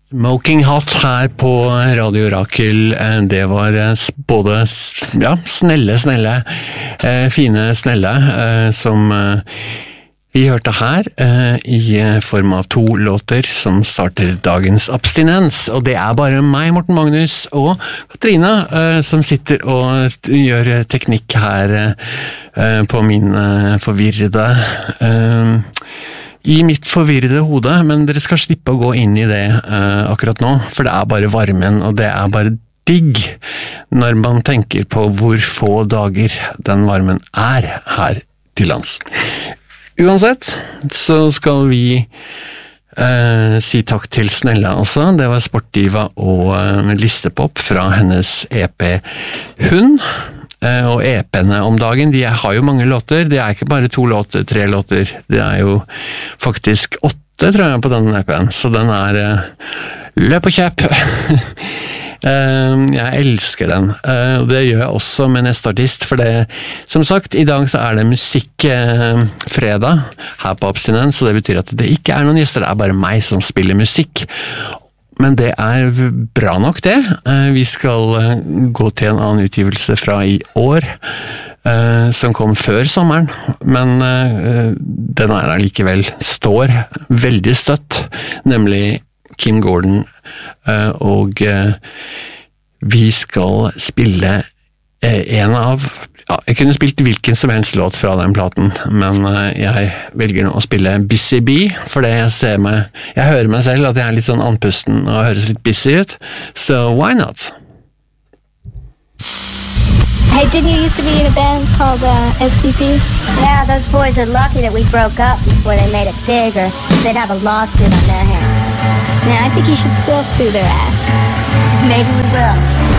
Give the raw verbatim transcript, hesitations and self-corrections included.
Smoking Hot her på Radio Rakel, det var både ja, snelle, snelle, fine snelle som vi hørte her i form av to låter som starter dagens abstinens, og det er bare meg, Morten Magnus og Katrine som sitter og gjør teknikk her på min forvirrede i mitt forvirrede hode, men dere skal slippe å gå inn i det uh, akkurat nå, for det er bare varmen, og det er bare digg når man tenker på hvor få dager den varmen er her til lands. Uansett, så skal vi uh, si takk til Snella altså. Det var Sportdiva og uh, Listepop fra hennes E P Hund. Og E P-ene om dagen, de har jo mange låter, det er ikke bare to låter, tre låter, det er jo faktisk åtte, tror jeg, på den E P-en, så den er uh, løp og kjøp. uh, jeg elsker den, uh, og det gjør jeg også med neste artist, for det, som sagt, i dag så er det musikk uh, fredag her på Abstinens, så det betyr at det ikke er noen gjester, det er bare meg som spiller musikk. Men det er bra nok det. Vi skal gå til en annen utgivelse fra i år, som kom før sommeren, men den er allikevel står veldig støtt, nemlig Kim Gordon, og vi skal spille en av Ja, jeg kunne spilt hvilken som helst låt fra den platen, men jeg velger nå å spille Busy Bee, fordi jeg ser meg, jeg hører meg selv at jeg er litt sånn andpusten og høres litt busy ut, so why not? Hey, didn't you used to be in a band called uh, S T P? Yeah, those boys are lucky that we broke up before they made it big, or they'd have a lawsuit on their hands. Yeah, I think you should still sue their ass. Maybe we will.